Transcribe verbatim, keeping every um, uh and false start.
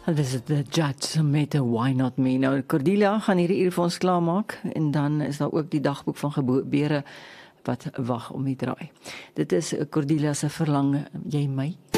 Dis The Judge met 'n Why Not Me. Nou Cordelia gaan hierdie uur vir ons klaarmaak en dan is daar ook die dagboek van gebeure wat wag om die draai. Dit is Cordelia se verlang, jy my